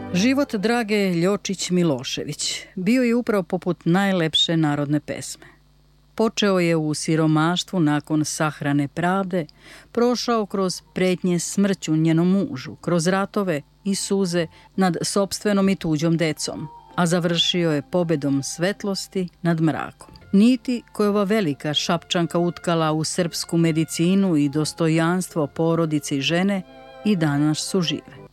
Život Drage Ljočić-Milošević bio je upravo poput najlepše narodne pesme. Počeo je u siromaštvu nakon sahrane pravde, prošao kroz pretnje smrću njenom mužu, kroz ratove i suze nad sopstvenom i tuđom decom, a završio je pobedom svetlosti nad mrakom. Niti koje je ova velika Šapčanka utkala u srpsku medicinu i dostojanstvo porodice i žene i danas su žive.